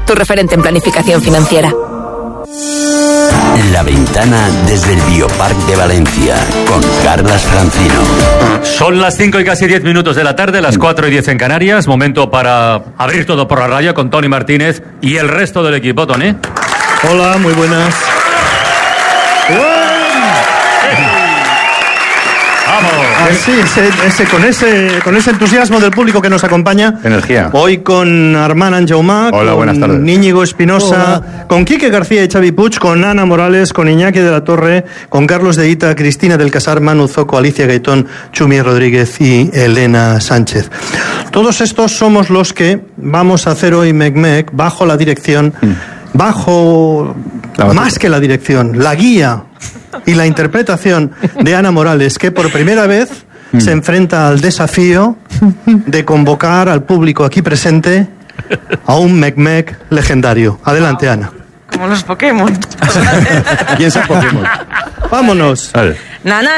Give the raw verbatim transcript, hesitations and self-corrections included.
tu referente en planificación financiera. La ventana desde el Biopark de Valencia, con Carlas Francino. Son las cinco y casi diez minutos de la tarde, las cuatro y diez en Canarias. Momento para abrir todo por la raya con Tony Martínez y el resto del equipo. Tony. Hola, muy buenas. ¡Vamos! Así, ese, ese, con, ese, con ese entusiasmo del público que nos acompaña. Energía. Hoy con Armand Anjaumá, Hola, con buenas tardes. Íñigo Espinosa, Hola. Con Quique García y Xavi Puig, con Ana Morales, con Iñaki de la Torre, con Carlos de Ita, Cristina del Casar, Manu Zoco, Alicia Gaitón, Chumi Rodríguez y Elena Sánchez. Todos estos somos los que vamos a hacer hoy Mecmec bajo la dirección, mm. bajo, más que la dirección, la guía y la interpretación de Ana Morales, que por primera vez mm. se enfrenta al desafío de convocar al público aquí presente a un Mecmec legendario. Adelante, Ana. Como los Pokémon. ¿Quién es el Pokémon? Vámonos. Vale. Nana.